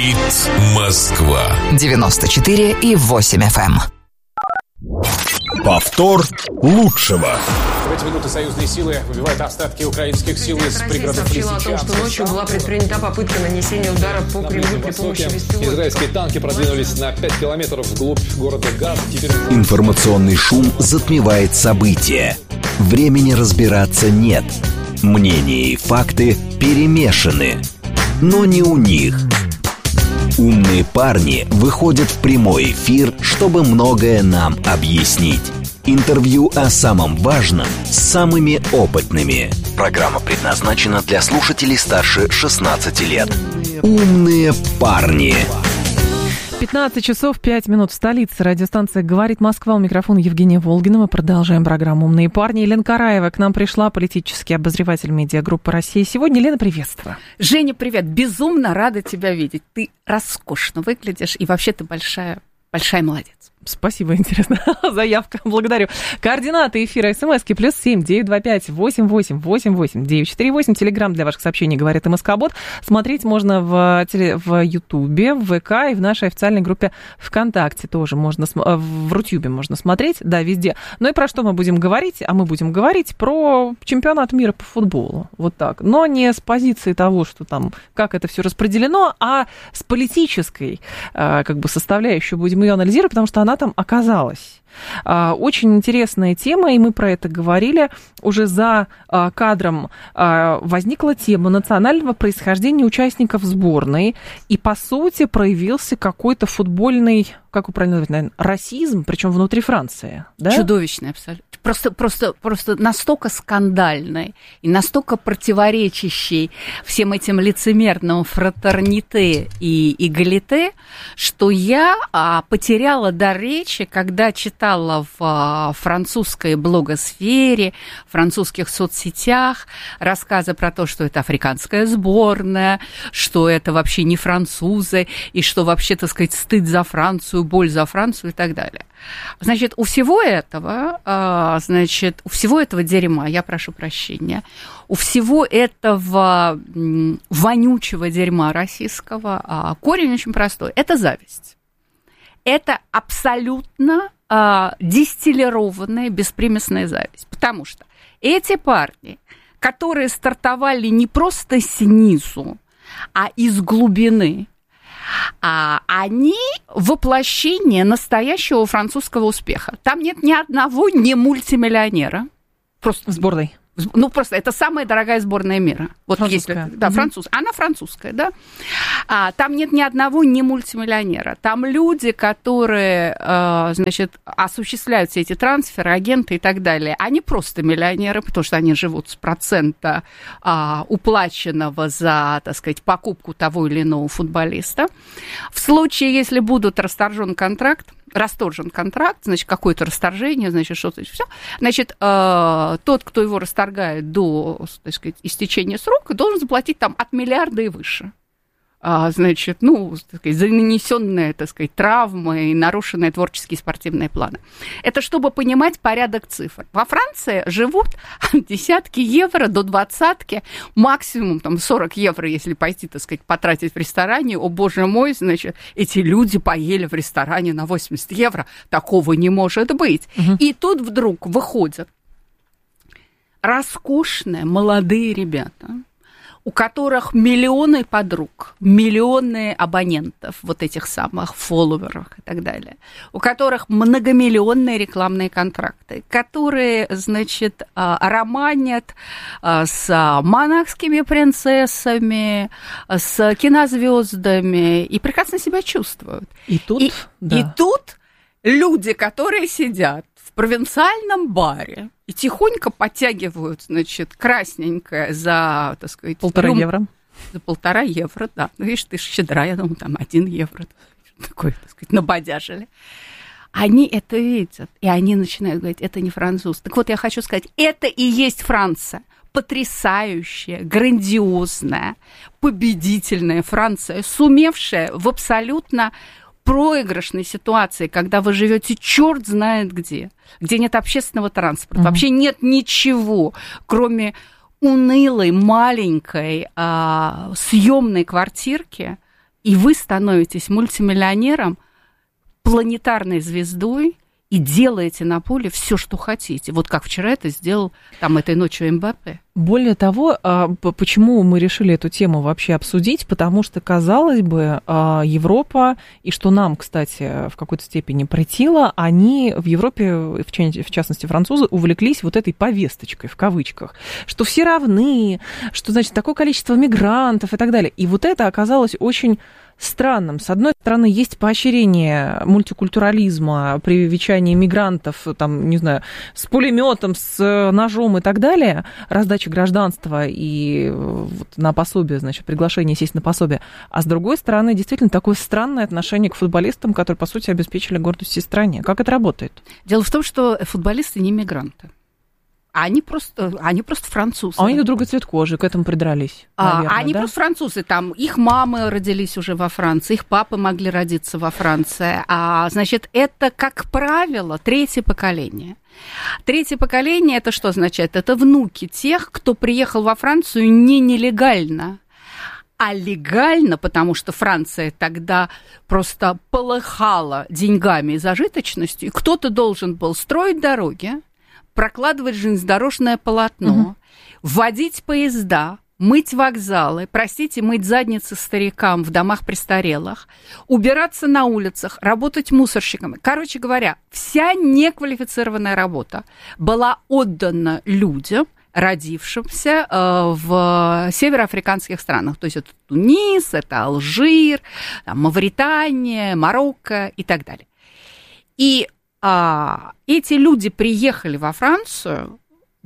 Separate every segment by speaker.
Speaker 1: Говорит Москва.
Speaker 2: 94,8 FM.
Speaker 1: Повтор лучшего.
Speaker 3: В эти минуты союзные силы выбивают остатки украинских сил из пригородов
Speaker 4: сообщила о том, что ночью была предпринята попытка нанесения удара по Кремлю при помощи беспилотников.
Speaker 5: Израильские танки продвинулись на 5 километров вглубь города Газа.
Speaker 6: Информационный шум затмевает события. Времени разбираться нет. Мнения и факты перемешаны. Но не у них. Умные парни выходят в прямой эфир, чтобы многое нам объяснить. Интервью о самом важном с самыми опытными. Программа предназначена для слушателей старше 16 лет. Умные парни.
Speaker 7: 15 часов 5 минут в столице. Радиостанция «Говорит Москва». У микрофона Евгения Волгина. Мы продолжаем программу «Умные парни». Елена Караева к нам пришла, политический обозреватель медиагруппы «Россия сегодня». Лена, приветствую.
Speaker 8: Женя, привет. Безумно рада тебя видеть. Ты роскошно выглядишь, и вообще ты большая молодец.
Speaker 7: Спасибо, интересно. Заявка, благодарю. Координаты эфира СМСки +7 925 88 88 948. Телеграм для ваших сообщений «Говорит МСК-бот». Смотреть можно в Ютубе, в ВК и в нашей официальной группе ВКонтакте тоже можно, в Рутюбе можно смотреть, да, везде. Ну и про что мы будем говорить? А мы будем говорить про чемпионат мира по футболу. Вот так. Но не с позиции того, что там, как это все распределено, а с политической как бы составляющей будем ее анализировать, потому что она там оказалась. Очень интересная тема, и мы про это говорили. Уже за кадром возникла тема национального происхождения участников сборной, и, по сути, проявился какой-то футбольный, как вы правильно называете, наверное, расизм, причем внутри Франции. Да?
Speaker 8: Чудовищный абсолютно. Просто настолько скандальный и настолько противоречащий всем этим лицемерным фратерните и эгалите, что я потеряла дар речи, когда читала в французской блогосфере, в французских соцсетях рассказы про то, что это африканская сборная, что это вообще не французы, и что вообще, так сказать, стыд за Францию, боль за Францию и так далее. Значит, у всего этого дерьма, я прошу прощения, у всего этого вонючего дерьма российского корень очень простой. Это зависть. Это абсолютно дистиллированная, беспримесная зависть. Потому что эти парни, которые стартовали не просто снизу, а из глубины, они воплощение настоящего французского успеха. Там нет ни одного не мультимиллионера.
Speaker 7: Просто в сборной.
Speaker 8: Ну, просто это самая дорогая сборная мира. Вот
Speaker 7: французская.
Speaker 8: Если, да, французская. Она французская, да. Там нет ни одного не мультимиллионера. Там люди, которые, осуществляют все эти трансферы, агенты и так далее, они просто миллионеры, потому что они живут с процента уплаченного за, так сказать, покупку того или иного футболиста. В случае, если будут расторжен контракт, значит, какое-то расторжение, значит, что-то все. Значит, тот, кто его расторгает до, так сказать, истечения срока, должен заплатить там от миллиарда и выше. Значит, так сказать, за нанесенные, так сказать, травмы и нарушенные творческие спортивные планы. Это чтобы понимать порядок цифр. Во Франции живут десятки евро до двадцатки, максимум там 40 евро, если пойти, так сказать, потратить в ресторане. О, боже мой, значит, эти люди поели в ресторане на 80 евро. Такого не может быть. И тут вдруг выходят роскошные молодые ребята, у которых миллионы подруг, миллионы абонентов, вот этих самых фолловеров и так далее, у которых многомиллионные рекламные контракты, которые, значит, романят с монархскими принцессами, с кинозвездами и прекрасно себя чувствуют.
Speaker 7: И
Speaker 8: тут люди, которые сидят в провинциальном баре и тихонько подтягивают, значит, красненькое за, так сказать...
Speaker 7: 1,5 евро.
Speaker 8: За 1,5 евро, да. Ну, видишь, ты щедра, я думаю, там 1 евро. Такое, так сказать, набодяжили. Они это видят, и они начинают говорить, это не француз. Так вот, я хочу сказать, это и есть Франция. Потрясающая, грандиозная, победительная Франция, сумевшая в абсолютно проигрышной ситуации, когда вы живете черт знает где нет общественного транспорта, вообще нет ничего, кроме унылой маленькой съемной квартирки и вы становитесь мультимиллионером, планетарной звездой, и делаете на поле все, что хотите. Вот как вчера это сделал там этой ночью Мбаппе.
Speaker 7: Более того, почему мы решили эту тему вообще обсудить? Потому что, казалось бы, Европа, и что нам, кстати, в какой-то степени претило, они в Европе, в частности французы, увлеклись вот этой повесточкой, в кавычках, что все равны, что, значит, такое количество мигрантов и так далее. И вот это оказалось очень странным. С одной стороны, есть поощрение мультикультурализма, привечание мигрантов, там, не знаю, с пулеметом, с ножом и так далее, раздача гражданства и вот на пособие, значит, приглашение сесть на пособие. А с другой стороны, действительно, такое странное отношение к футболистам, которые, по сути, обеспечили гордость всей стране. Как это работает?
Speaker 8: Дело в том, что футболисты не мигранты. Они просто французы.
Speaker 7: А у них другой цвет кожи, к этому придрались, наверное,
Speaker 8: они
Speaker 7: да?
Speaker 8: просто французы. Там их мамы родились уже во Франции, их папы могли родиться во Франции. Значит, это, как правило, третье поколение. Третье поколение – это что означает? Это внуки тех, кто приехал во Францию не нелегально, а легально, потому что Франция тогда просто полыхала деньгами и зажиточностью, и кто-то должен был строить дороги, прокладывать железнодорожное полотно, вводить поезда, мыть вокзалы, мыть задницы старикам в домах престарелых, убираться на улицах, работать мусорщиками. Короче говоря, вся неквалифицированная работа была отдана людям, родившимся в североафриканских странах. То есть это Тунис, это Алжир, Мавритания, Марокко и так далее. И эти люди приехали во Францию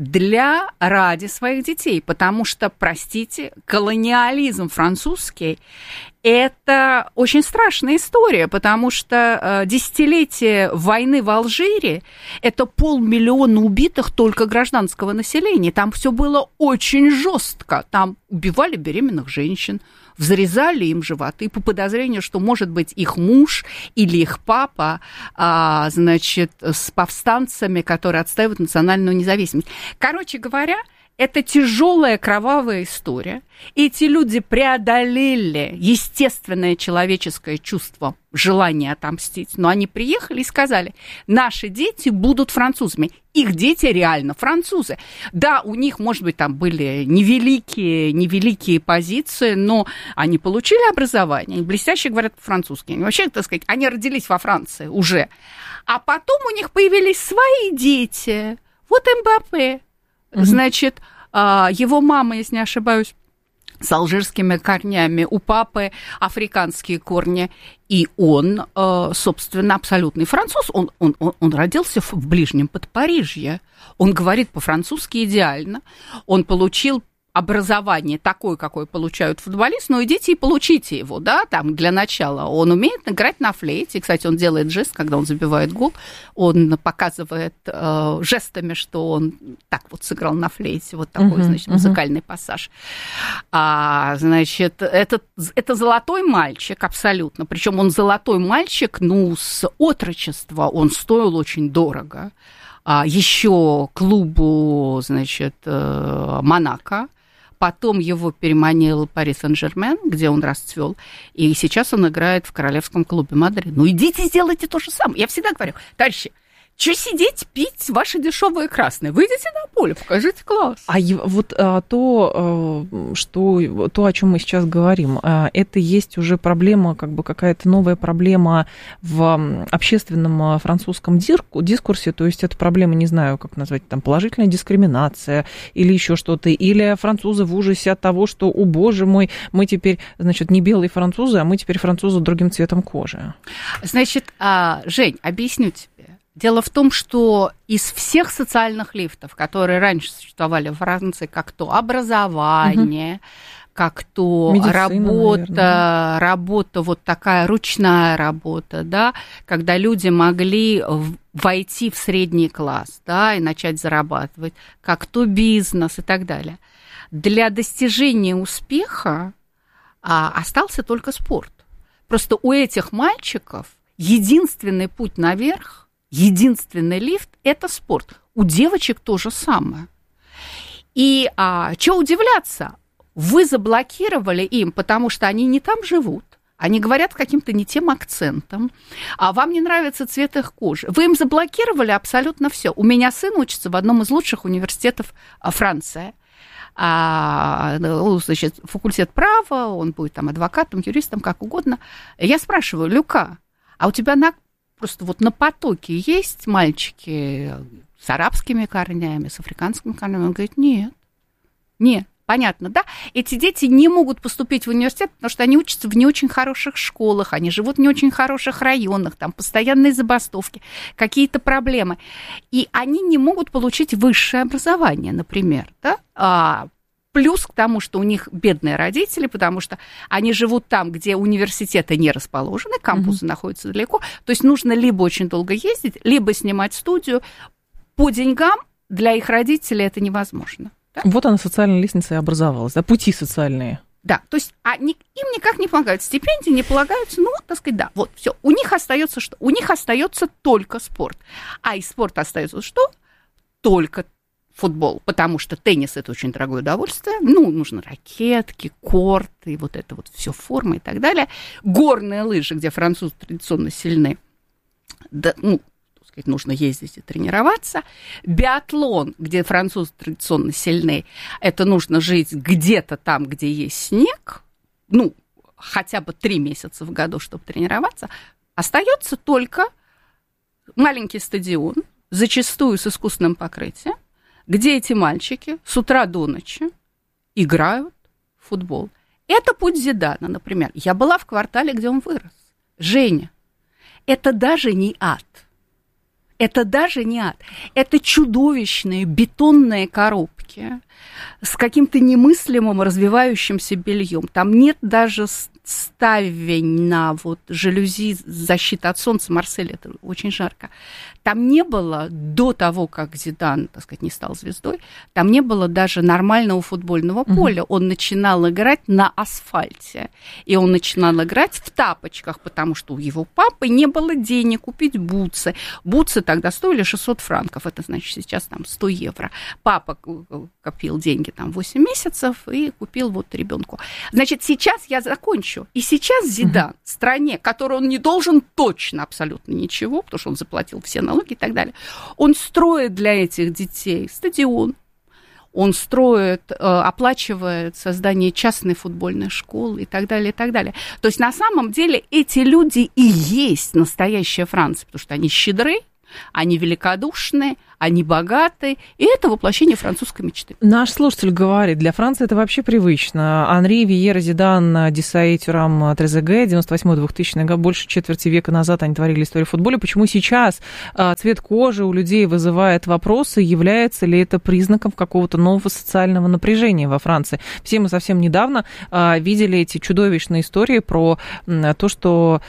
Speaker 8: ради своих детей, потому что, простите, колониализм французский – это очень страшная история, потому что десятилетие войны в Алжире – это 500 000 убитых только гражданского населения. Там все было очень жестко. Там убивали беременных женщин, взрезали им животы по подозрению, что, может быть, их муж или их папа, значит, с повстанцами, которые отстаивают национальную независимость. Короче говоря, это тяжелая кровавая история. Эти люди преодолели естественное человеческое чувство, желание отомстить, но они приехали и сказали: наши дети будут французами. Их дети реально французы. Да, у них, может быть, там были невеликие позиции, но они получили образование, они блестяще говорят по-французски. Они вообще, так сказать, они родились во Франции уже. А потом у них появились свои дети. Вот Мбаппе. Значит, его мама, если не ошибаюсь, с алжирскими корнями, у папы африканские корни, и он, собственно, абсолютный француз. Он родился в ближнем Подпарижье, он говорит по-французски идеально, он получил образование такое, какое получают футболисты, но идите и получите его, да, там, для начала. Он умеет играть на флейте, кстати, он делает жест, когда он забивает гол, он показывает жестами, что он так вот сыграл на флейте, вот такой, значит, музыкальный пассаж. Значит, это золотой мальчик абсолютно, причем он золотой мальчик, с отрочества, он стоил очень дорого. Еще клубу, значит, Монако. Потом его переманил Пари Сен-Жермен, где он расцвел, и сейчас он играет в королевском клубе Мадрид. Идите, сделайте то же самое. Я всегда говорю: товарищи, что сидеть, пить ваши дешевые красные? Выйдите на поле, покажите класс.
Speaker 7: Вот то, о чем мы сейчас говорим, это есть уже проблема, как бы какая-то новая проблема в общественном французском дискурсе, то есть это проблема, не знаю, как назвать, там, положительная дискриминация или еще что-то, или французы в ужасе от того, что, о боже мой, мы теперь, значит, не белые французы, а мы теперь французы с другим цветом кожи.
Speaker 8: Значит, Жень, объясню тебе. Дело в том, что из всех социальных лифтов, которые раньше существовали в Франции, как то образование, как то медицина, работа вот такая ручная работа, да, когда люди могли войти в средний класс, да, и начать зарабатывать, как то бизнес и так далее. Для достижения успеха остался только спорт. Просто у этих мальчиков единственный путь наверх, единственный лифт – это спорт. У девочек то же самое. И что удивляться? Вы заблокировали им, потому что они не там живут, Они говорят каким-то не тем акцентом, а вам не нравится цвет их кожи. Вы им заблокировали абсолютно все. У меня сын учится в одном из лучших университетов Франции. Значит, факультет права, он будет там адвокатом, юристом, как угодно. Я спрашиваю: Люка, а у тебя просто вот на потоке есть мальчики с арабскими корнями, с африканскими корнями? Он говорит: нет. Понятно, да? Эти дети не могут поступить в университет, потому что они учатся в не очень хороших школах, они живут в не очень хороших районах, там постоянные забастовки, какие-то проблемы. И они не могут получить высшее образование, например, да? Плюс к тому, что у них бедные родители, потому что они живут там, где университеты не расположены, кампусы находятся далеко. То есть нужно либо очень долго ездить, либо снимать студию. По деньгам для их родителей это невозможно. Да? Вот она, социальная лестница, и образовалась, да, пути социальные. Да, то есть им никак не помогают, стипендии не полагаются, так сказать, да, вот, все. У них остается что? У них остается только спорт. А из спорта остается что? Только футбол, потому что теннис – это очень дорогое удовольствие, нужны ракетки, корты, вот это вот все, формы и так далее. Горные лыжи, где французы традиционно сильны, да, нужно ездить и тренироваться. Биатлон, где французы традиционно сильны, это нужно жить где-то там, где есть снег, хотя бы 3 месяца в году, чтобы тренироваться. Остается только маленький стадион, зачастую с искусственным покрытием, где эти мальчики с утра до ночи играют в футбол. Это путь Зидана, например. Я была в квартале, где он вырос. Женя, это даже не ад. Это даже не ад. Это чудовищные бетонные коробки с каким-то немыслимым развивающимся бельем. Там нет даже ставень на жалюзи защиты от солнца. Марсель, это очень жарко. Там не было до того, как Зидан, так сказать, не стал звездой, там не было даже нормального футбольного поля. Он начинал играть на асфальте. И он начинал играть в тапочках, потому что у его папы не было денег купить бутсы. Бутсы тогда стоили 600 франков. Это значит, сейчас там 100 евро. Папа копил деньги там 8 месяцев и купил ребенку. Значит, сейчас я закончу. И сейчас Зидан в стране, которой он не должен точно абсолютно ничего, потому что он заплатил все налоги и так далее, он строит для этих детей стадион, он строит, оплачивает создание частной футбольной школы и так далее, и так далее. То есть на самом деле эти люди и есть настоящая Франция, потому что они щедры, они великодушны, они богаты, и это воплощение французской мечты. Наш слушатель говорит, для Франции это вообще привычно. Анри, Виера, Зидан, Десаи, Тюрам, Трезеге, 98-2000 год, больше четверти века назад они творили историю футбола. Почему сейчас цвет кожи у людей вызывает вопросы, является ли это признаком какого-то нового социального напряжения во Франции? Все мы совсем недавно видели эти чудовищные истории про то, что...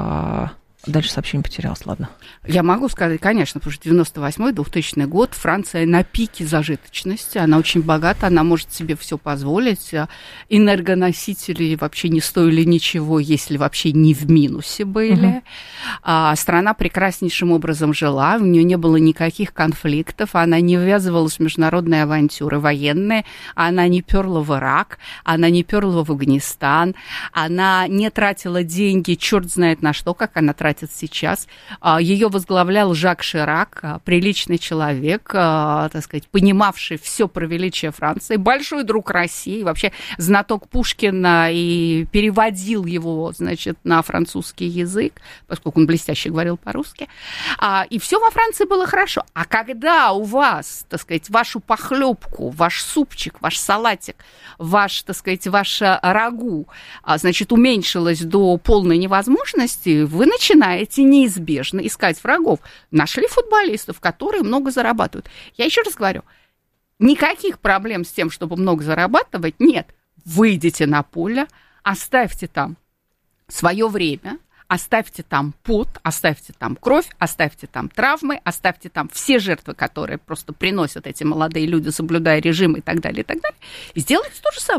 Speaker 8: Дальше сообщение потерялось, ладно. Я могу сказать, конечно, потому что 98-2000 год, Франция на пике зажиточности, она очень богата, она может себе все позволить. Энергоносители вообще не стоили ничего, если вообще не в минусе были. Страна прекраснейшим образом жила, у нее не было никаких конфликтов, она не ввязывалась в международные авантюры военные, она не перла в Ирак, она не перла в Афганистан, она не тратила деньги, черт знает на что, как она тратит сейчас. Ее возглавлял Жак Ширак, приличный человек, так сказать, понимавший все про величие Франции, большой друг России, вообще знаток Пушкина, и переводил его, значит, на французский язык, поскольку он блестяще говорил по-русски. И все во Франции было хорошо. А когда у вас, так сказать, вашу похлебку, ваш супчик, ваш салатик, ваш, так сказать, ваше рагу, значит, уменьшилось до полной невозможности, вы начинаете неизбежно искать врагов. Нашли футболистов, которые много зарабатывают. Я еще раз говорю, никаких проблем с тем, чтобы много зарабатывать, нет. Выйдите на поле, оставьте там свое время, оставьте там пот, оставьте там кровь, оставьте там травмы, оставьте там все жертвы, которые просто приносят эти молодые люди, соблюдая режим и так далее, и сделайте то же самое.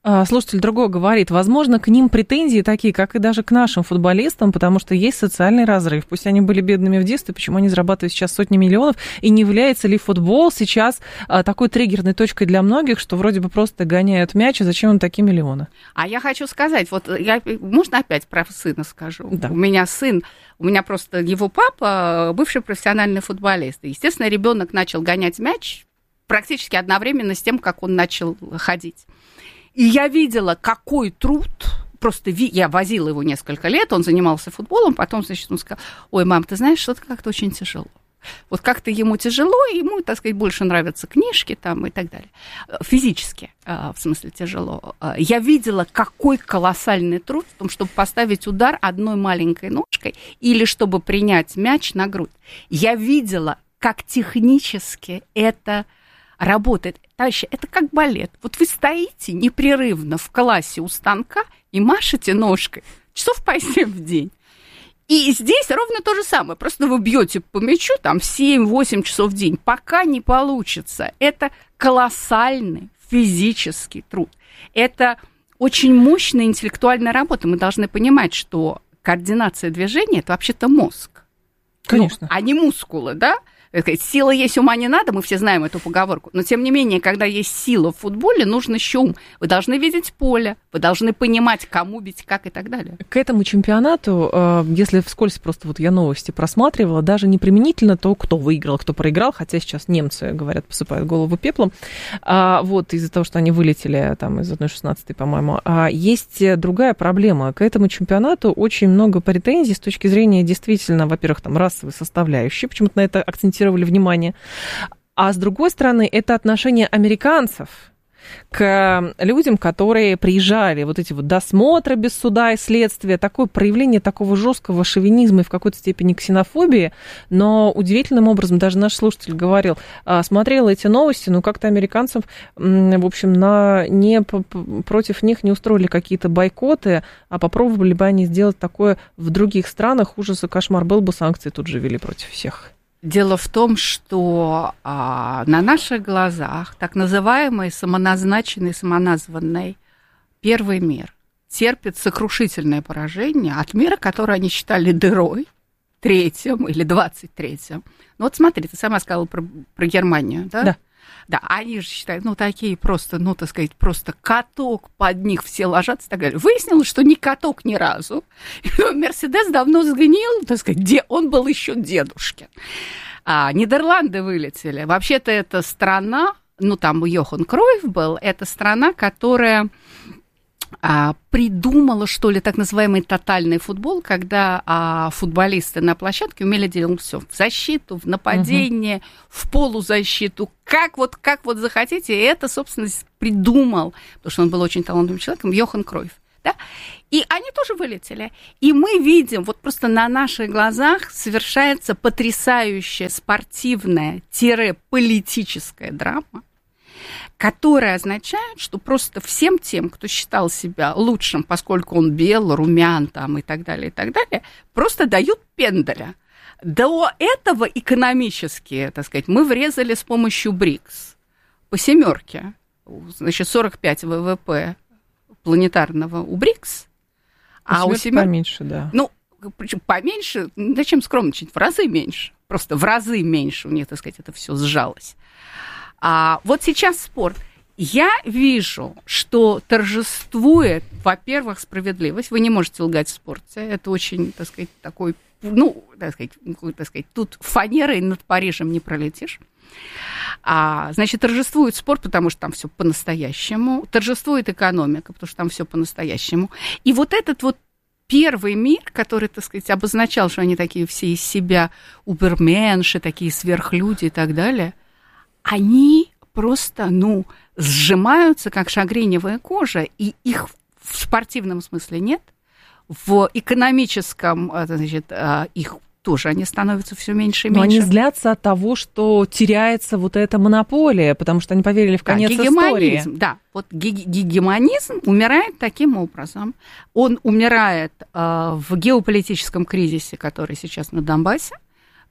Speaker 7: Слушатель другой говорит, возможно, к ним претензии такие, как и даже к нашим футболистам, потому что есть социальный разрыв. Пусть они были бедными в детстве, почему они зарабатывают сейчас сотни миллионов, и не является ли футбол сейчас такой триггерной точкой для многих, что вроде бы просто гоняют мяч, и зачем им такие миллионы?
Speaker 8: А я хочу сказать, можно опять про сына скажу?
Speaker 7: Да.
Speaker 8: У меня просто его папа бывший профессиональный футболист. И, естественно, ребенок начал гонять мяч практически одновременно с тем, как он начал ходить. И я видела, какой труд, я возила его несколько лет, он занимался футболом, потом, значит, он сказал, ой, мам, ты знаешь, что-то как-то очень тяжело. Вот как-то ему тяжело, ему, так сказать, больше нравятся книжки там и так далее. Физически, в смысле, тяжело. Я видела, какой колоссальный труд в том, чтобы поставить удар одной маленькой ножкой или чтобы принять мяч на грудь. Я видела, как технически это работает. Товарищи, это как балет. Вот вы стоите непрерывно в классе у станка и машете ножкой часов по 7 в день. И здесь ровно то же самое. Просто вы бьете по мячу там 7-8 часов в день, пока не получится. Это колоссальный физический труд. Это очень мощная интеллектуальная работа. Мы должны понимать, что координация движения – это вообще-то мозг.
Speaker 7: Конечно.
Speaker 8: А не мускулы, да? Сила есть, ума не надо, мы все знаем эту поговорку. Но, тем не менее, когда есть сила в футболе, нужен еще ум. Вы должны видеть поле, вы должны понимать, кому бить, как и так далее.
Speaker 7: К этому чемпионату, если вскользь просто вот я новости просматривала, даже не применительно то, кто выиграл, кто проиграл, хотя сейчас немцы, говорят, посыпают голову пеплом, вот из-за того, что они вылетели там из 1/16, по-моему. Есть другая проблема. К этому чемпионату очень много претензий с точки зрения действительно, во-первых, там расовой составляющей, почему-то на это акцентировали внимание. А с другой стороны, это отношение американцев к людям, которые приезжали, вот эти вот досмотры без суда и следствия, такое проявление такого жесткого шовинизма и в какой-то степени ксенофобии, но удивительным образом, даже наш слушатель говорил, смотрел эти новости, но как-то американцев, в общем, против них не устроили какие-то бойкоты, а попробовали бы они сделать такое в других странах, ужас и кошмар был бы, санкции тут же ввели против всех.
Speaker 8: Дело в том, что на наших глазах так называемый самоназванный первый мир терпит сокрушительное поражение от мира, который они считали дырой, 3-м или 23-м. Ну вот смотри, ты сама сказала про Германию, да?
Speaker 7: Да.
Speaker 8: Да, они же считают, такие просто, так сказать, просто каток, под них все ложатся и так далее. Выяснилось, что не каток ни разу. Мерседес давно сгнил, так сказать, где он был еще дедушкин. Нидерланды вылетели. Вообще-то это страна, там Йохан Кройф был, это страна, которая придумала, что ли, так называемый тотальный футбол, когда футболисты на площадке умели делать все: в защиту, в нападение, в полузащиту, как вот захотите. И это, собственно, придумал, потому что он был очень талантливым человеком, Йохан Кройф. Да? И они тоже вылетели. И мы видим, вот просто на наших глазах совершается потрясающая спортивная-политическая драма, которая означает, что просто всем тем, кто считал себя лучшим, поскольку он бел, румян там, и так далее, просто дают пендаля. До этого экономически, так сказать, мы врезали с помощью БРИКС по 7, значит, 45 ВВП планетарного у БРИКС, а у 7
Speaker 7: поменьше, да.
Speaker 8: Причем поменьше, зачем скромничать, в разы меньше, просто в разы меньше у них, так сказать, это все сжалось. Вот сейчас спорт. Я вижу, что торжествует, во-первых, справедливость. Вы не можете лгать в спорте. Это очень, так сказать, такой, тут фанерой над Парижем не пролетишь. Значит, торжествует спорт, потому что там все по-настоящему. Торжествует экономика, потому что там все по-настоящему. И вот этот вот первый мир, который, так сказать, обозначал, что они такие все из себя уберменши, такие сверхлюди и так далее, они просто, сжимаются, как шагреневая кожа, и их в спортивном смысле нет. В экономическом, значит, их тоже они становятся все меньше и меньше.
Speaker 7: Но они злятся от того, что теряется вот эта монополия, потому что они поверили в конец истории.
Speaker 8: Да, вот гегемонизм умирает таким образом. Он умирает в геополитическом кризисе, который сейчас на Донбассе,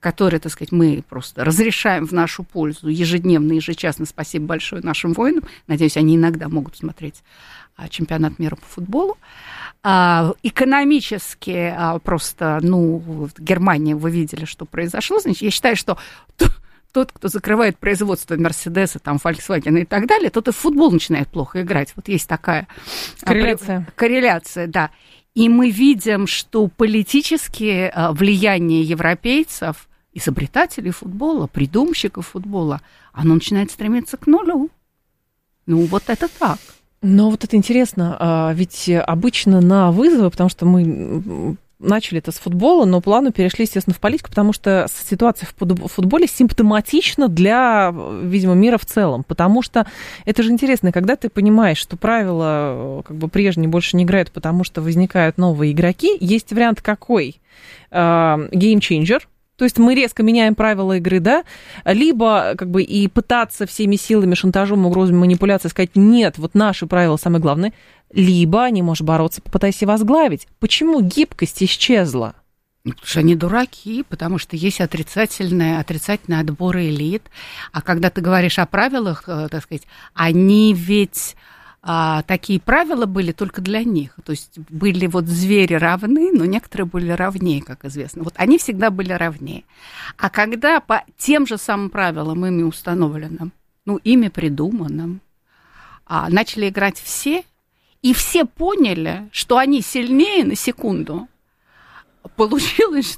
Speaker 8: которые, так сказать, мы просто разрешаем в нашу пользу ежедневно, ежечасно. Спасибо большое нашим воинам. Надеюсь, они иногда могут смотреть чемпионат мира по футболу. Экономически просто, в Германии вы видели, что произошло. Значит, я считаю, что тот, кто закрывает производство Мерседеса, там, Volkswagen и так далее, тот и в футбол начинает плохо играть. Вот есть такая корреляция, да. И мы видим, что политические влияния европейцев, изобретателей футбола, придумщиков футбола, оно начинает стремиться к нулю. Вот это так.
Speaker 7: Но вот это интересно, ведь обычно на вызовы, потому что мы начали это с футбола, но плавно перешли, естественно, в политику, потому что ситуация в футболе симптоматична для, видимо, мира в целом, потому что это же интересно, когда ты понимаешь, что правила как бы прежние больше не играют, потому что возникают новые игроки, есть вариант какой? Геймчейнджер. То есть мы резко меняем правила игры, да, либо как бы и пытаться всеми силами, шантажом, угрозами, манипуляцией сказать, нет, вот наши правила самые главные, либо не можешь бороться, попытайся возглавить. Почему гибкость исчезла?
Speaker 8: Потому что они дураки, потому что есть отрицательный отбор элит. А когда ты говоришь о правилах, так сказать, они ведь... такие правила были только для них. То есть были вот звери равны, но некоторые были равнее, как известно. Вот они всегда были равнее. А когда по тем же самым правилам, ими установленным, ими придуманным, начали играть все, и все поняли, что они сильнее на секунду, получилось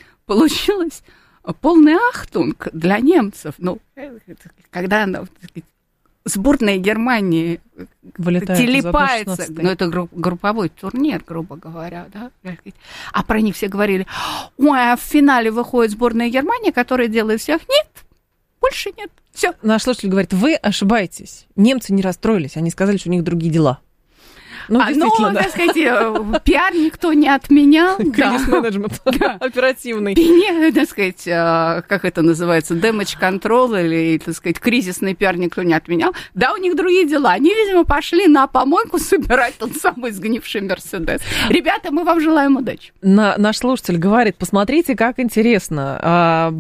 Speaker 8: полный ахтунг для немцев. Когда она... Сборная Германии телепается, это групповой турнир, грубо говоря, да? А про них все говорили, а в финале выходит сборная Германии, которая делает всех, нет, больше нет, все.
Speaker 7: Наш слушатель говорит, вы ошибаетесь, немцы не расстроились, они сказали, что у них другие дела. Действительно, да.
Speaker 8: Так сказать, пиар никто не отменял.
Speaker 7: Кризис-менеджмент оперативный.
Speaker 8: Так сказать, как это называется, damage control или, так сказать, кризисный пиар никто не отменял. Да, у них другие дела. Они, видимо, пошли на помойку собирать тот самый сгнивший Мерседес. Ребята, мы вам желаем удачи.
Speaker 7: Наш слушатель говорит, посмотрите, как интересно.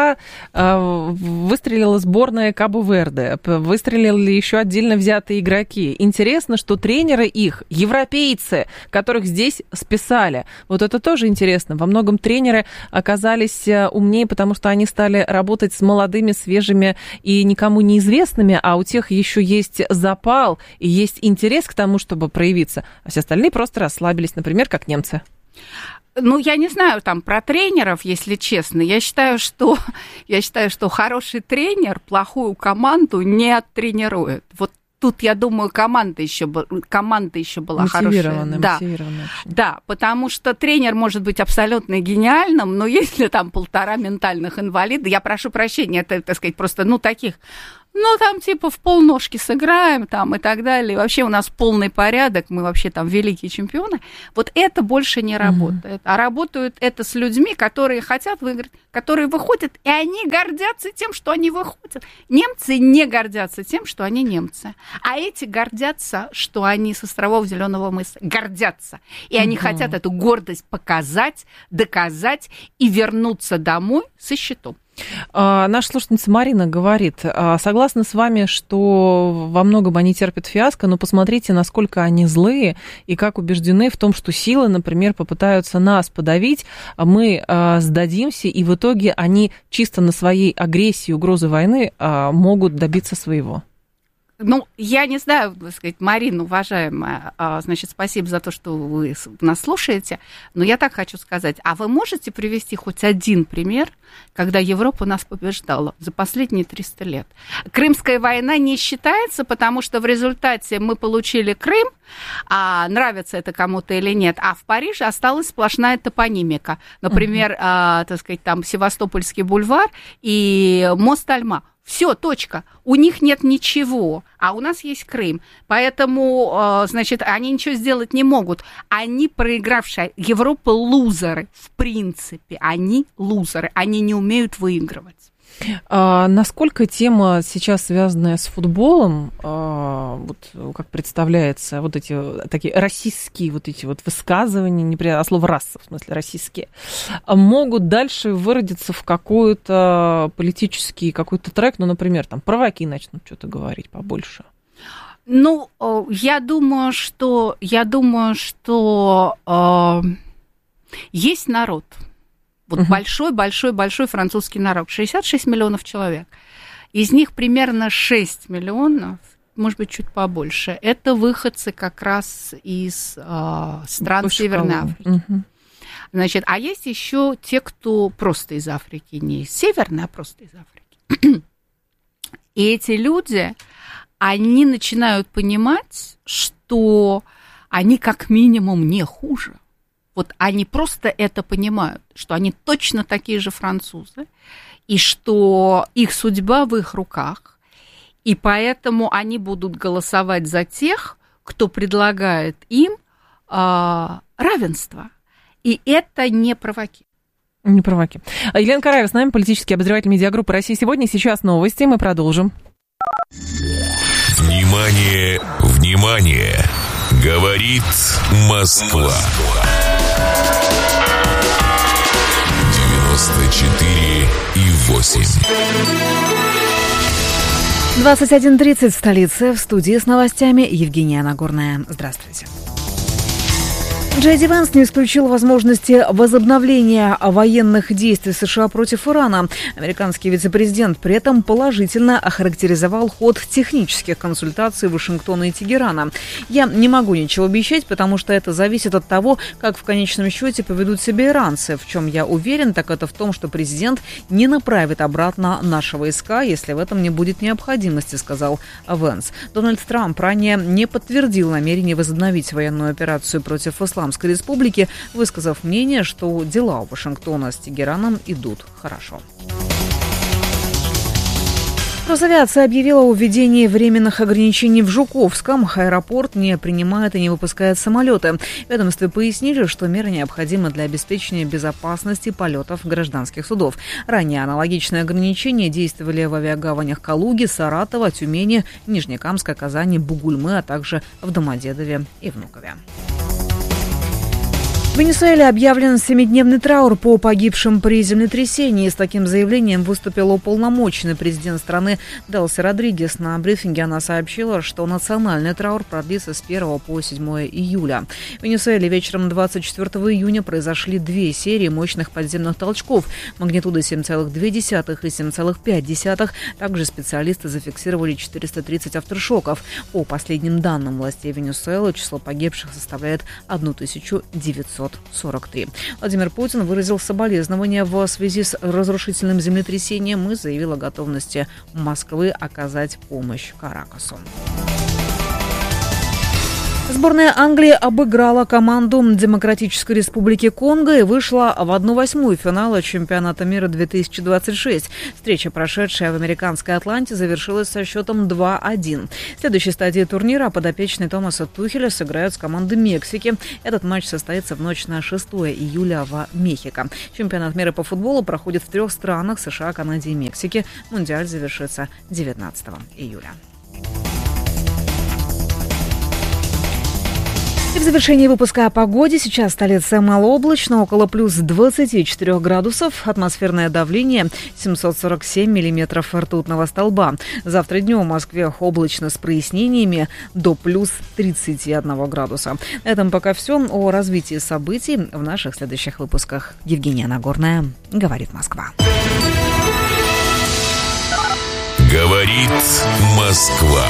Speaker 7: Выстрелила сборная Кабо-Верде, выстрелили еще отдельно взятые игроки. Интересно, что тренеры их европейцы, которых здесь списали. Вот это тоже интересно. Во многом тренеры оказались умнее, потому что они стали работать с молодыми, свежими и никому неизвестными, а у тех еще есть запал и есть интерес к тому, чтобы проявиться. А все остальные просто расслабились, например, как немцы.
Speaker 8: Я не знаю там про тренеров, если честно. Я считаю, что хороший тренер плохую команду не оттренирует. Вот тут, я думаю, команда еще была хорошая. Да, потому что тренер может быть абсолютно гениальным, но если там 1,5 ментальных инвалида, я прошу прощения, это, так сказать, просто, таких... там типа в полножки сыграем там и так далее. И вообще у нас полный порядок, мы вообще там великие чемпионы. Вот это больше не работает. А работают это с людьми, которые хотят выиграть, которые выходят, и они гордятся тем, что они выходят. Немцы не гордятся тем, что они немцы. А эти гордятся, что они с островов Зеленого мыса. Гордятся. И они хотят эту гордость показать, доказать и вернуться домой со счетом.
Speaker 7: Наша слушательница Марина говорит, согласна с вами, что во многом они терпят фиаско, но посмотрите, насколько они злые и как убеждены в том, что силы, например, попытаются нас подавить, мы сдадимся, и в итоге они чисто на своей агрессии, угрозы войны могут добиться своего.
Speaker 8: Я не знаю, так сказать, Марина, уважаемая, значит, спасибо за то, что вы нас слушаете, но я так хочу сказать, а вы можете привести хоть один пример, когда Европа нас побеждала за последние 300 лет? Крымская война не считается, потому что в результате мы получили Крым, нравится это кому-то или нет, а в Париже осталась сплошная топонимика. Например, так сказать, там Севастопольский бульвар и мост Альма. Все, точка. У них нет ничего, а у нас есть Крым. Поэтому, значит, они ничего сделать не могут. Они проигравшие. Европа лузеры, в принципе. Они лузеры. Они не умеют выигрывать.
Speaker 7: Насколько тема сейчас связанная с футболом, вот как представляется, вот эти такие российские вот эти вот высказывания, слово «раса», в смысле российские, могут дальше выродиться в какой-то политический какой-то трек, ну, например, там провоки начнут что-то говорить побольше?
Speaker 8: Ну, я думаю, что есть народ. Вот большой французский народ, 66 миллионов человек. Из них примерно 6 миллионов, может быть, чуть побольше, это выходцы как раз из стран Северной Африки. Значит, а есть еще те, кто просто из Африки, не из Северной, а просто из Африки. И эти люди, они начинают понимать, что они как минимум не хуже. Вот они просто это понимают, что они точно такие же французы, и что их судьба в их руках, и поэтому они будут голосовать за тех, кто предлагает им равенство. И это не провоки.
Speaker 7: Не провоки. Елена Караева с нами, политический обозреватель медиагруппы «Россия сегодня». Сейчас новости, мы продолжим.
Speaker 1: Внимание, внимание! Говорит Москва. 94,8.
Speaker 9: 21:30 в столице. В студии с новостями Евгения Нагорная. Здравствуйте. Джей Ди Венс не исключил возможности возобновления военных действий США против Ирана. Американский вице-президент при этом положительно охарактеризовал ход технических консультаций Вашингтона и Тегерана. «Я не могу ничего обещать, потому что это зависит от того, как в конечном счете поведут себя иранцы. В чем я уверен, так это в том, что президент не направит обратно наши войска, если в этом не будет необходимости», сказал Венс. Дональд Трамп ранее не подтвердил намерение возобновить военную операцию против Исламской Республики, высказав мнение, что дела у Вашингтона с Тегераном идут хорошо. Росавиация объявила о введении временных ограничений в Жуковском. Аэропорт не принимает и не выпускает самолеты. В ведомстве пояснили, что меры необходимы для обеспечения безопасности полетов гражданских судов. Ранее аналогичные ограничения действовали в авиагаванях Калуги, Саратова, Тюмени, Нижнекамска, Казани, Бугульмы, а также в Домодедове и Внукове. В Венесуэле объявлен 7-дневный траур по погибшим при землетрясении. С таким заявлением выступил уполномоченный президент страны Делси Родригес. На брифинге она сообщила, что национальный траур продлится с 1 по 7 июля. В Венесуэле вечером 24 июня произошли 2 серии мощных подземных толчков магнитудой 7,2 и 7,5. Также специалисты зафиксировали 430 авторшоков. По последним данным властей Венесуэлы, число погибших составляет 1943. Владимир Путин выразил соболезнования в связи с разрушительным землетрясением и заявил о готовности Москвы оказать помощь Каракасу. Сборная Англии обыграла команду Демократической Республики Конго и вышла в 1/8 финала чемпионата мира 2026. Встреча, прошедшая в американской Атланте, завершилась со счетом 2-1. В следующей стадии турнира подопечные Томаса Тухеля сыграют с командой Мексики. Этот матч состоится в ночь на 6 июля в Мехико. Чемпионат мира по футболу проходит в 3 странах – США, Канаде и Мексике. Мундиаль завершится 19 июля. И в завершении выпуска о погоде. Сейчас столица малооблачно, около плюс 24 градусов. Атмосферное давление 747 миллиметров ртутного столба. Завтра днем в Москве облачно с прояснениями до плюс 31 градуса. На этом пока все. О развитии событий в наших следующих выпусках. Евгения Нагорная. Говорит Москва.
Speaker 1: Говорит Москва.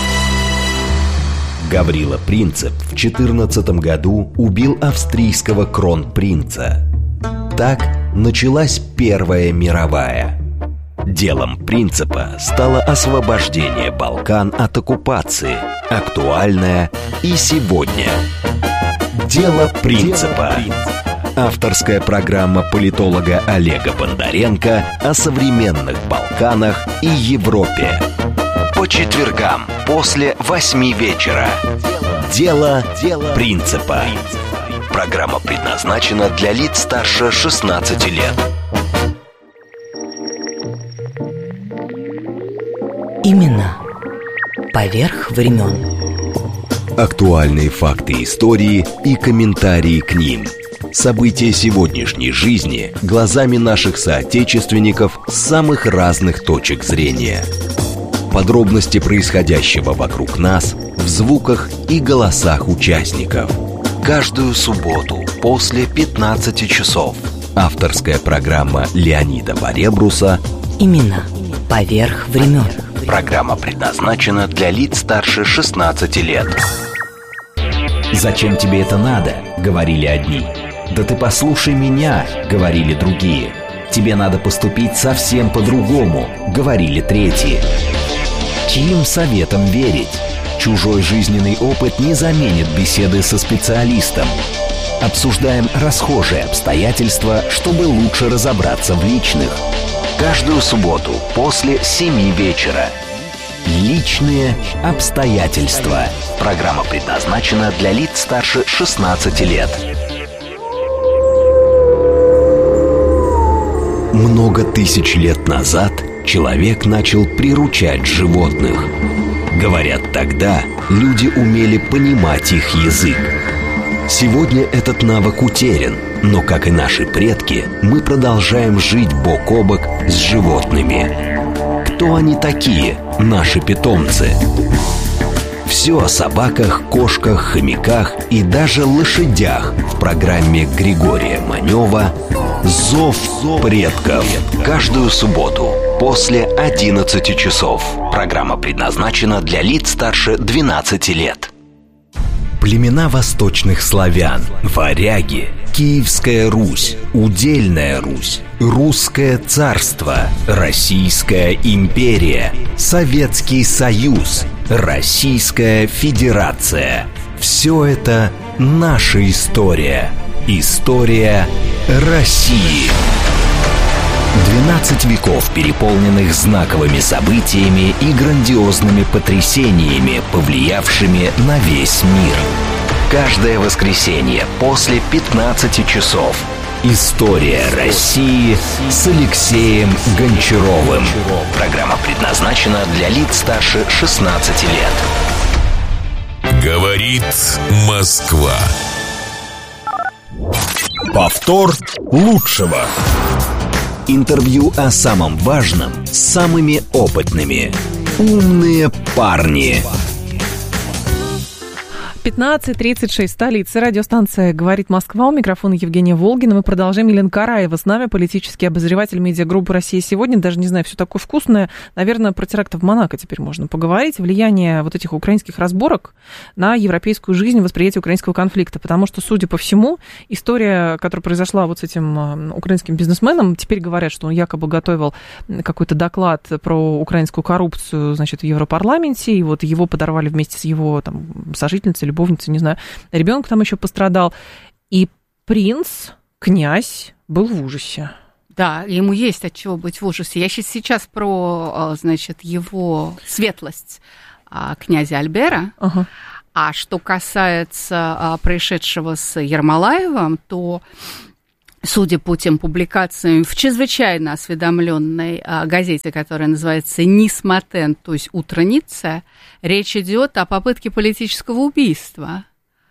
Speaker 6: Гаврила Принцип в 14 году убил австрийского кронпринца. Так началась Первая мировая. Делом Принципа стало освобождение Балкан от оккупации, актуальное и сегодня. Дело Принципа. Авторская программа политолога Олега Бондаренко о современных Балканах и Европе. По четвергам после 8 вечера. Дело Принципа. Программа предназначена для лиц старше 16 лет.
Speaker 10: Имена поверх времен.
Speaker 6: Актуальные факты истории и комментарии к ним. События сегодняшней жизни глазами наших соотечественников с самых разных точек зрения. Подробности происходящего вокруг нас в звуках и голосах участников. Каждую субботу после 15 часов. Авторская программа Леонида Баребруса
Speaker 10: «Имена поверх времен».
Speaker 6: Программа предназначена для лиц старше 16 лет. «Зачем тебе это надо?» — говорили одни. «Да ты послушай меня!» — говорили другие. «Тебе надо поступить совсем по-другому!» — говорили третьи. Чьим советам верить? Чужой жизненный опыт не заменит беседы со специалистом. Обсуждаем расхожие обстоятельства, чтобы лучше разобраться в личных. Каждую субботу после 7 вечера. Личные обстоятельства. Программа предназначена для лиц старше 16 лет. Много тысяч лет назад человек начал приручать животных. Говорят, тогда люди умели понимать их язык. Сегодня этот навык утерян, но, как и наши предки, мы продолжаем жить бок о бок с животными. Кто они такие, наши питомцы? Все о собаках, кошках, хомяках и даже лошадях в программе Григория Манева «Зов предков». Каждую субботу после 11 часов. Программа предназначена для лиц старше 12 лет. Племена восточных славян, варяги, Киевская Русь, Удельная Русь, Русское царство, Российская империя, Советский Союз, Российская Федерация. Все это наша история. История России. 12 веков, переполненных знаковыми событиями и грандиозными потрясениями, повлиявшими на весь мир. Каждое воскресенье после 15 часов. История России с Алексеем Гончаровым. Программа предназначена для лиц старше 16 лет.
Speaker 1: Говорит Москва.
Speaker 6: Повтор лучшего. Интервью о самом важном с самыми опытными. Умные парни.
Speaker 7: 15:36, столица. Радиостанция «Говорит Москва». У микрофона Евгения Волгина. Мы продолжаем. Елена Караева с нами, политический обозреватель медиагруппы «Россия сегодня». Даже не знаю, все такое вкусное. Наверное, про теракты в Монако теперь можно поговорить. Влияние вот этих украинских разборок на европейскую жизнь и восприятие украинского конфликта. Потому что, судя по всему, история, которая произошла вот с этим украинским бизнесменом, теперь говорят, что он якобы готовил какой-то доклад про украинскую коррупцию, значит, в Европарламенте, и вот его подорвали вместе с его там сожительницей, любовница, не знаю, ребенок там еще пострадал. И принц, князь, был в ужасе.
Speaker 8: Да, ему есть от чего быть в ужасе. Я сейчас про, значит, его светлость князя Альбера. Ага. А что касается происшедшего с Ермолаевым, то, судя по тем публикациям в чрезвычайно осведомленной газете, которая называется «Нисматен», то есть «Утроница», речь идет о попытке политического убийства,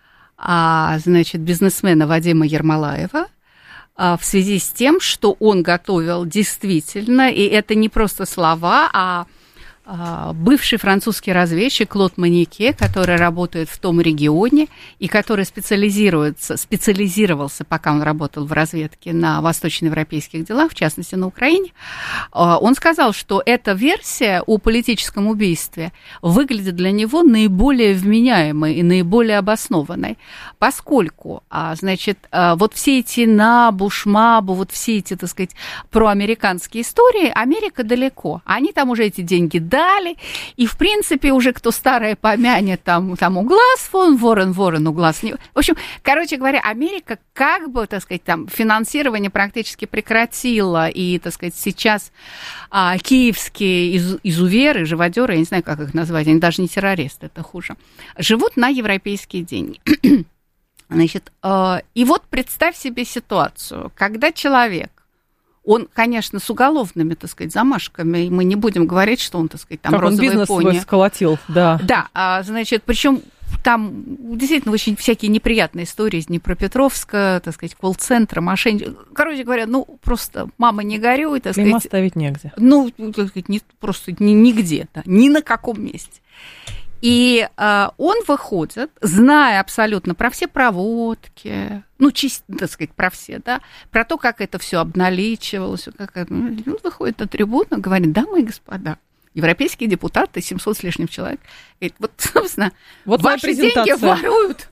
Speaker 8: значит, бизнесмена Вадима Ермолаева в связи с тем, что он готовил действительно, и это не просто слова, а бывший французский разведчик Клод Монике, который работает в том регионе и который специализировался, пока он работал в разведке, на восточноевропейских делах, в частности, на Украине, он сказал, что эта версия о политическом убийстве выглядит для него наиболее вменяемой и наиболее обоснованной, поскольку, значит, вот все эти набу, шмабу, вот все эти, так сказать, проамериканские истории, Америка далеко, они там уже эти деньги дали, и, в принципе, уже кто старое помянет, там углас вон, ворон углас не... В общем, короче говоря, Америка как бы, так сказать, там финансирование практически прекратила, и, так сказать, сейчас киевские изуверы, живодеры, я не знаю, как их назвать, они даже не террористы, это хуже, живут на европейские деньги. Значит, и вот представь себе ситуацию, когда человек Он, конечно, с уголовными, так сказать, замашками, и мы не будем говорить, что он, так сказать, там
Speaker 7: как
Speaker 8: розовые
Speaker 7: он бизнес
Speaker 8: пони.
Speaker 7: свой сколотил, да.
Speaker 8: Да, значит, причем там действительно очень всякие неприятные истории из Днепропетровска, так сказать, колл-центра, мошенничества. Короче говоря, просто мама не горюй, так сказать.
Speaker 7: Клейма ставить негде.
Speaker 8: Так сказать, просто нигде, да, ни на каком месте. И он выходит, зная абсолютно про все проводки, так сказать, про все, да, про то, как это все обналичивалось, он выходит на трибуну, говорит: дамы и господа, европейские депутаты, 700 с лишним человек, говорит: вот, собственно, ваши деньги воруют,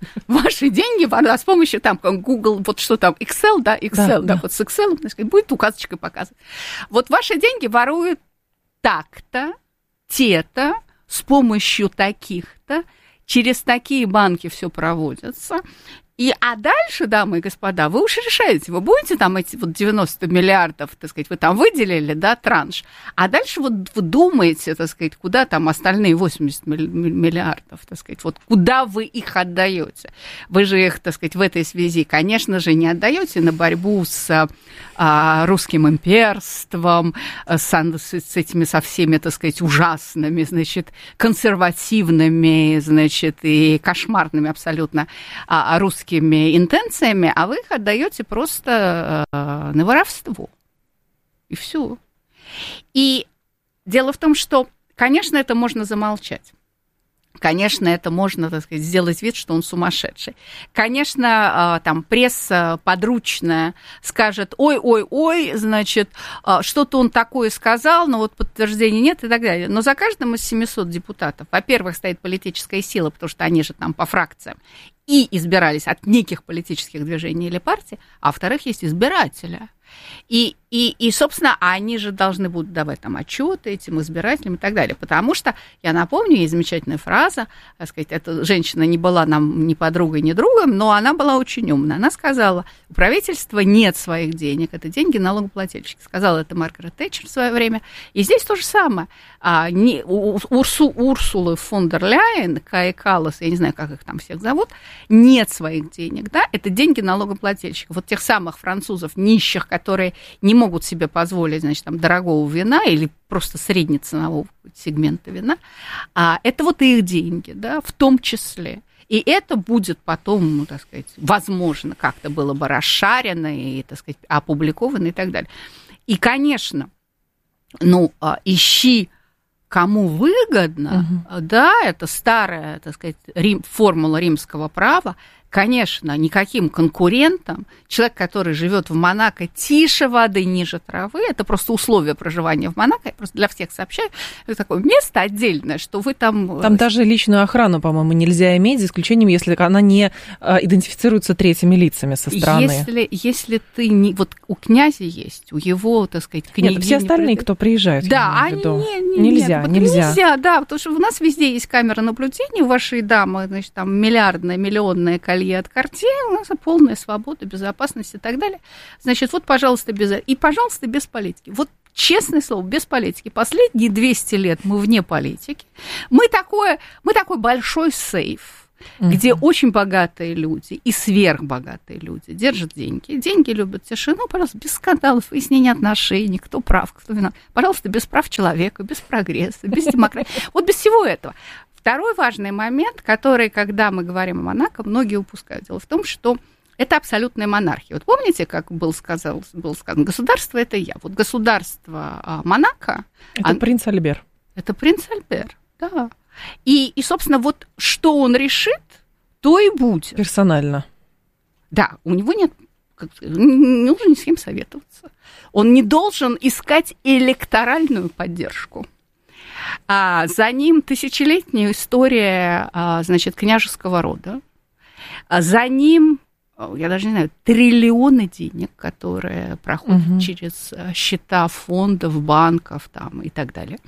Speaker 8: а с помощью там Google, вот что там, Excel, да, вот с Excel, так сказать, будет указочкой показывать. Вот ваши деньги воруют так-то, те-то, с помощью таких-то, через такие банки все проводится. А дальше, дамы и господа, вы уж решаете, вы будете там эти вот 90 миллиардов, так сказать, вы там выделили, да, транш, а дальше вот вы думаете, так сказать, куда там остальные 80 миллиардов, так сказать, вот куда вы их отдаете. Вы же их, так сказать, в этой связи, конечно же, не отдаете на борьбу с русским имперством, с этими, со всеми, так сказать, ужасными, значит, консервативными, значит, и кошмарными абсолютно русскими интенциями, а вы их отдаете просто на воровство. И все. И дело в том, что, конечно, это можно замолчать. Конечно, это можно, так сказать, сделать вид, что он сумасшедший. Конечно, там пресса подручная скажет: ой, значит, что-то он такое сказал, но вот подтверждения нет и так далее. Но за каждым из 700 депутатов, во-первых, стоит политическая сила, потому что они же там по фракциям и избирались от неких политических движений или партий, а во-вторых, есть избиратели. И, собственно, они же должны будут давать там отчеты этим избирателям и так далее. Потому что, я напомню, есть замечательная фраза, так сказать, эта женщина не была нам ни подругой, ни другом, но она была очень умная. Она сказала: у правительства нет своих денег, это деньги налогоплательщиков. Сказала это Маргарет Тэтчер в свое время. И здесь то же самое. Урсулы фон дер Ляйен, Каи Каллас, я не знаю, как их там всех зовут, нет своих денег, да, это деньги налогоплательщиков. Вот тех самых французов, нищих, которые не могут себе позволить, значит, там, дорогого вина или просто среднеценового сегмента вина, это вот их деньги, да, в том числе. И это будет потом, так сказать, возможно, как-то было бы расшарено и, так сказать, опубликовано и так далее. И, конечно, ищи, кому выгодно, да, это старая, так сказать, формула римского права. Конечно, никаким конкурентам, человек, который живет в Монако тише воды, ниже травы, это просто условия проживания в Монако, я просто для всех сообщаю, это такое место отдельное, что вы там...
Speaker 7: Там даже личную охрану, по-моему, нельзя иметь, за исключением, если она не идентифицируется третьими лицами со стороны.
Speaker 8: Если ты не... Вот у князя есть, у его, так сказать, княгини...
Speaker 7: Нет, все остальные, кто приезжают,
Speaker 8: да, нельзя, да, потому что у нас везде есть камера наблюдения, у вашей дамы, значит, там миллиардное, миллионное количество от Cartier, у нас полная свобода, безопасность и так далее. Значит, вот, пожалуйста, пожалуйста, без политики. Вот честное слово, без политики. Последние 200 лет мы вне политики. Мы такой большой сейф, где очень богатые люди и сверхбогатые люди держат деньги. Деньги любят тишину, пожалуйста, без скандалов, выяснения отношений, кто прав, кто виноват. Пожалуйста, без прав человека, без прогресса, без демократии. Вот без всего этого. Второй важный момент, который, когда мы говорим о Монако, многие упускают. Дело в том, что это абсолютная монархия. Вот помните, как было сказано, государство – это я. Вот государство Монако…
Speaker 7: Это принц Альбер.
Speaker 8: Это принц Альбер, да. И, собственно, вот что он решит, то и будет.
Speaker 7: Персонально.
Speaker 8: Да, у него не нужно ни с кем советоваться. Он не должен искать электоральную поддержку. За ним тысячелетняя история, значит, княжеского рода. За ним, я даже не знаю, триллионы денег, которые проходят через счета фондов, банков там, и так далее.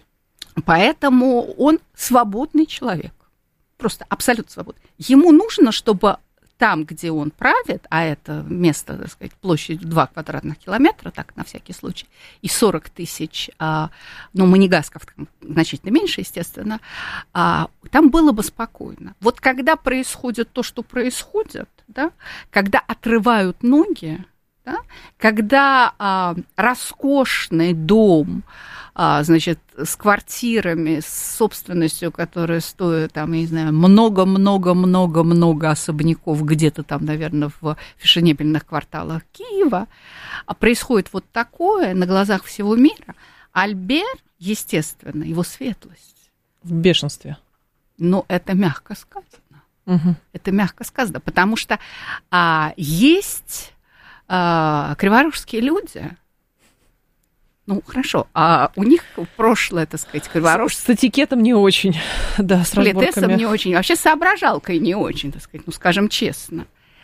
Speaker 8: Поэтому он свободный человек. Просто абсолютно свободный. Ему нужно, чтобы там, где он правит, а это место, так сказать, площадью 2 квадратных километра, так, на всякий случай, и 40 тысяч, монегасков там значительно меньше, естественно, там было бы спокойно. Вот когда происходит то, что происходит, да, когда отрывают ноги, да, когда роскошный дом, значит, с квартирами, с собственностью, которая стоит, там, я не знаю, много-много-много-много особняков, где-то там, наверное, в фешенебельных кварталах Киева, происходит вот такое на глазах всего мира, Альбер, естественно, его светлость.
Speaker 7: В бешенстве.
Speaker 8: Но это мягко сказано. Угу. Это мягко сказано, потому что есть криворужские люди. Ну, хорошо, а у них прошлое, так сказать, криворожское.
Speaker 7: С этикетом не очень, да, с разборками.
Speaker 8: Политесом не очень, вообще с соображалкой не очень, так сказать, ну, скажем честно.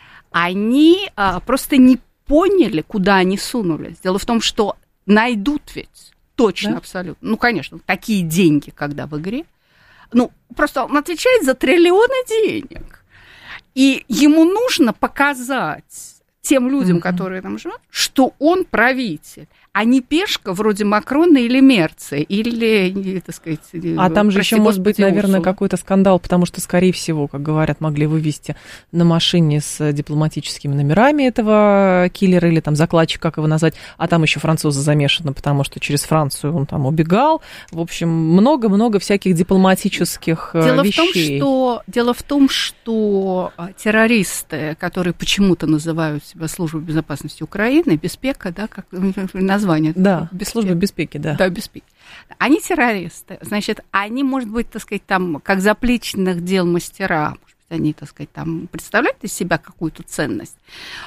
Speaker 8: Они просто не поняли, куда они сунулись. Дело в том, что найдут ведь, точно, да? Абсолютно. Ну, конечно, такие деньги, когда в игре. Ну, просто он отвечает за триллионы денег. И ему нужно показать тем людям, которые там живут, что он правитель, а не пешка вроде Макрона или Мерца, или, так сказать...
Speaker 7: А там же еще может быть, наверное, какой-то скандал, потому что, скорее всего, как говорят, могли вывести на машине с дипломатическими номерами этого киллера или там закладчика, как его назвать, а там еще французы замешаны, потому что через Францию он там убегал. В общем, много-много всяких дипломатических вещей.
Speaker 8: Дело в том, что террористы, которые почему-то называют себя Службой безопасности Украины, Беспека, да, как название.
Speaker 7: Да, служба беспеки, да.
Speaker 8: Да, беспеки. Они террористы, значит, они, может быть, так сказать, там, как заплечных дел мастера, может быть, они, так сказать, там, представляют из себя какую-то ценность,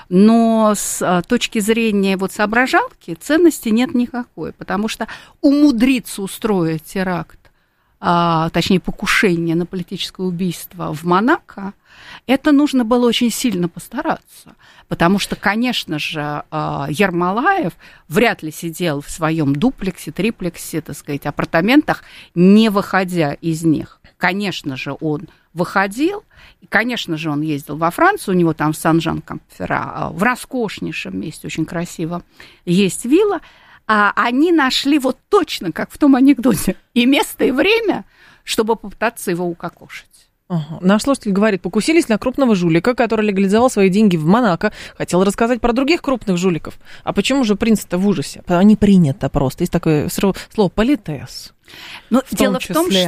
Speaker 8: но с точки зрения вот соображалки ценности нет никакой, потому что умудриться устроить теракт, точнее, покушение на политическое убийство в Монако, это нужно было очень сильно постараться, потому что, конечно же, Ермолаев вряд ли сидел в своем дуплексе, триплексе, так сказать, апартаментах, не выходя из них. Конечно же, он выходил, и, конечно же, он ездил во Францию, у него там в Сан-Жан-Кап-Ферра, в роскошнейшем месте, очень красиво, есть вилла. Они нашли вот точно, как в том анекдоте, и место, и время, чтобы попытаться его укокошить.
Speaker 7: Ага. Наш слушатель говорит, покусились на крупного жулика, который легализовал свои деньги в Монако. Хотел рассказать про других крупных жуликов. А почему же принц-то в ужасе? Не принято просто. Есть такое слово политес.
Speaker 8: Но дело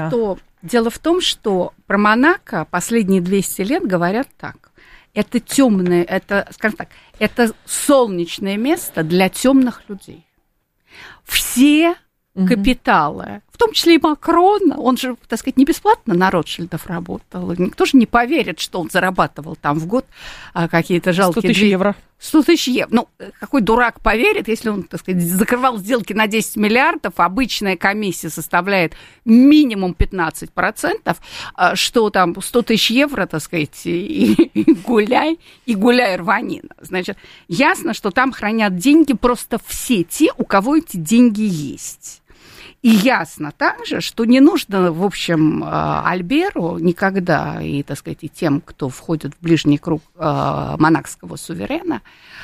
Speaker 8: в том, что про Монако последние 200 лет говорят так. Это темное, это, скажем так, это солнечное место для темных людей. Все капиталы, в том числе и Макрон, он же, так сказать, не бесплатно на Ротшильдов работал. Никто же не поверит, что он зарабатывал там в год какие-то жалкие...
Speaker 7: 100 тысяч евро.
Speaker 8: 100 тысяч евро. Ну, какой дурак поверит, если он, так сказать, закрывал сделки на 10 миллиардов, обычная комиссия составляет минимум 15%, что там 100 тысяч евро, так сказать, и гуляй рванина. Значит, ясно, что там хранят деньги просто все те, у кого эти деньги есть. И ясно также, что не нужно, в общем, Альберу никогда, и, так сказать, и тем, кто входит в ближний круг монакского суверена,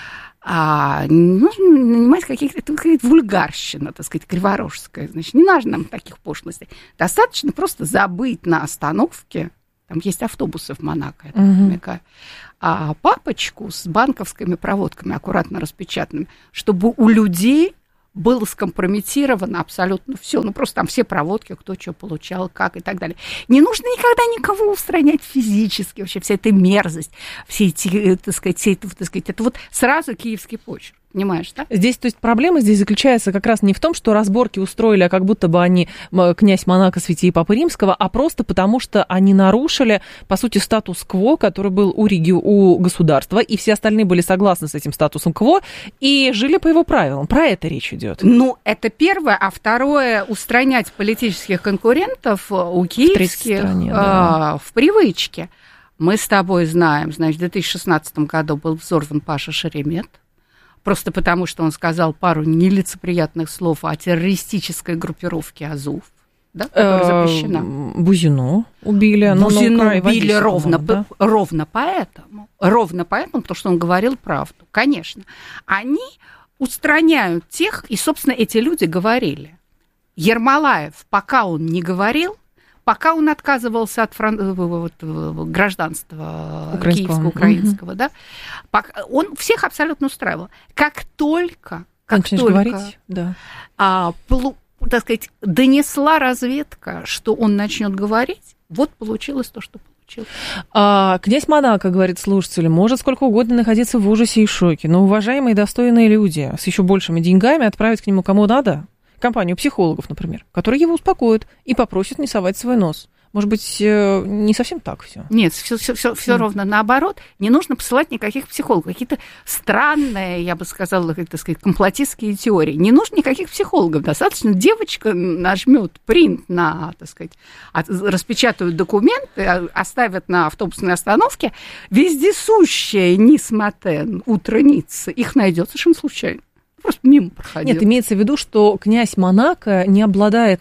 Speaker 8: нужно нанимать каких-то вульгарщина, так сказать, криворожская. Значит, не нужно нам таких пошлостей. Достаточно просто забыть на остановке, там есть автобусы в Монако, я так намекаю, папочку с банковскими проводками, аккуратно распечатанными, чтобы у людей было скомпрометировано абсолютно все. Ну, просто там все проводки, кто что получал, как и так далее. Не нужно никогда никого устранять физически, вообще вся эта мерзость, все эти, так сказать, это вот сразу киевский почерк. Понимаешь, да?
Speaker 7: Здесь, то есть, проблема здесь заключается как раз не в том, что разборки устроили, а как будто бы они князь Монако, святей Папы Римского, а просто потому, что они нарушили, по сути, статус-кво, который был у государства, и все остальные были согласны с этим статусом кво и жили по его правилам. Про это речь идет.
Speaker 8: Ну, это первое. А второе, устранять политических конкурентов у киевских в привычке. Мы с тобой знаем, значит, в 2016 году был взорван Паша Шеремет, просто потому, что он сказал пару нелицеприятных слов о террористической группировке Азов, да, которая запрещена.
Speaker 7: Бузину убили.
Speaker 8: Бузину убили ровно поэтому, потому что он говорил правду. Конечно. Они устраняют тех, и, собственно, эти люди говорили. Ермолаев, пока он не говорил, пока он отказывался от гражданства киевско-украинского, да, он всех абсолютно устраивал. Как только
Speaker 7: говорить, да.
Speaker 8: Так сказать, донесла разведка, что он начнет говорить, вот получилось то, что получилось.
Speaker 7: Князь Монако, говорит слушатель, может сколько угодно находиться в ужасе и шоке, но уважаемые и достойные люди с еще большими деньгами отправить к нему кому надо, компанию психологов, например, которые его успокоят и попросят не совать свой нос. Может быть, не совсем так все?
Speaker 8: Нет, все ровно наоборот. Не нужно посылать никаких психологов. Какие-то странные, я бы сказала, так сказать, комплотистские теории. Не нужно никаких психологов. Достаточно девочка нажмет принт на, так сказать, распечатают документы, оставят на автобусной остановке. Вездесущая Нисматен, утро Ниццы, их найдет совершенно случайно. Просто мимо проходил.
Speaker 7: Нет, имеется в виду, что князь Монако не обладает,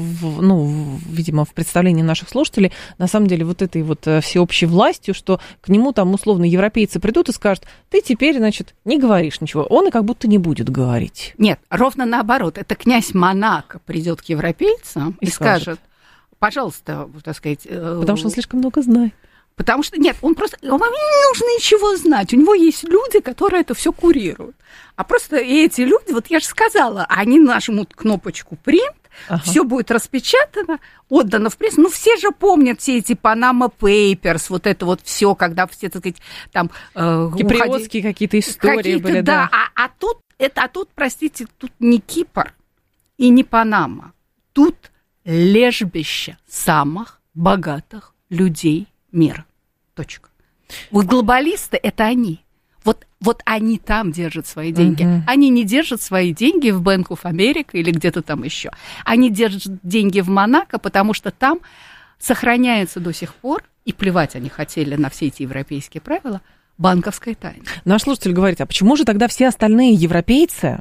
Speaker 7: видимо, в представлении наших слушателей, на самом деле, вот этой вот всеобщей властью, что к нему там условно европейцы придут и скажут, ты теперь, значит, не говоришь ничего. Он и как будто не будет говорить.
Speaker 8: Нет, ровно наоборот. Это князь Монако придет к европейцам и скажет, пожалуйста, так сказать...
Speaker 7: Потому что он слишком много знает.
Speaker 8: Потому что, нет, ему не нужно ничего знать. У него есть люди, которые это все курируют. А просто эти люди, вот я же сказала, они нажмут кнопочку «Принт», все будет распечатано, отдано в прессу. Ну, все же помнят все эти Panama Papers, вот это вот все, когда все, так сказать, там...
Speaker 7: Киприотские какие-то истории были, да.
Speaker 8: А тут, простите, тут не Кипр и не Панама. Тут лежбище самых богатых людей мира. Точка. Вот глобалисты – это они. Вот они там держат свои деньги. Они не держат свои деньги в Bank of America или где-то там еще. Они держат деньги в Монако, потому что там сохраняется до сих пор, и плевать они хотели на все эти европейские правила, банковская тайна.
Speaker 7: Наш слушатель говорит, а почему же тогда все остальные европейцы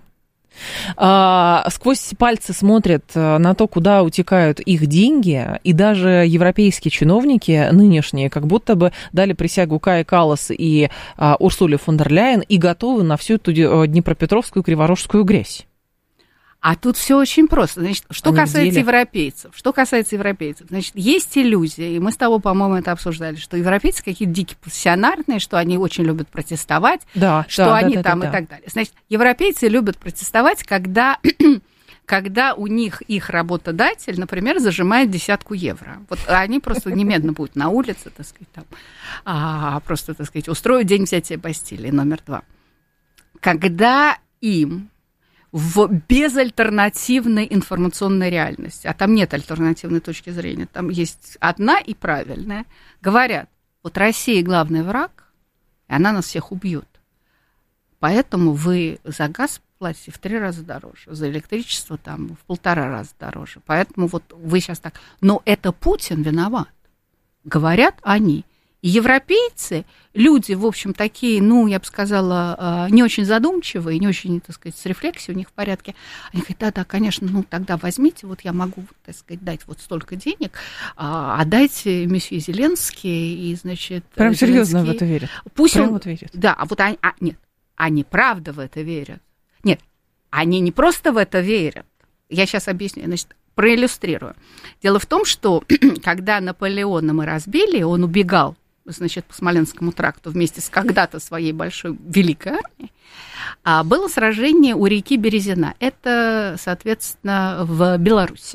Speaker 7: сквозь пальцы смотрят на то, куда утекают их деньги, и даже европейские чиновники нынешние как будто бы дали присягу Кае Каллас и Урсуле фон дер Ляйен и готовы на всю эту днепропетровскую криворожскую грязь.
Speaker 8: А тут все очень просто. Значит, что касается европейцев, значит, есть иллюзия, и мы с тобой, по-моему, это обсуждали, что европейцы какие-то дикие профессиональные, что они очень любят протестовать, что они и так далее. Значит, европейцы любят протестовать, когда у них их работодатель, например, зажимает 10 евро. Вот они просто немедленно будут на улице, так сказать, там, просто, так сказать, устроят день взятия Бастилии, номер 2. Когда им в безальтернативной информационной реальности, а там нет альтернативной точки зрения, там есть одна и правильная, говорят, вот Россия главный враг, и она нас всех убьет. Поэтому вы за газ платите в 3 раза дороже, за электричество там в 1,5 раза дороже. Поэтому вот вы сейчас так... Но это Путин виноват, говорят они. И европейцы, люди, в общем, такие, ну, я бы сказала, не очень задумчивые, не очень, так сказать, с рефлексией у них в порядке. Они говорят, да, конечно, ну, тогда возьмите, вот я могу, так сказать, дать вот столько денег, отдайте месье Зеленский и, значит...
Speaker 7: Прям серьезно в это верят?
Speaker 8: Пусть
Speaker 7: прям
Speaker 8: он...
Speaker 7: вот верят?
Speaker 8: Да, а вот они... Нет, они правда в это верят. Нет, они не просто в это верят. Я сейчас объясню, значит, проиллюстрирую. Дело в том, что когда Наполеона мы разбили, он убегал, значит, по Смоленскому тракту вместе с когда-то своей большой великой армией, было сражение у реки Березина. Это, соответственно, в Беларуси.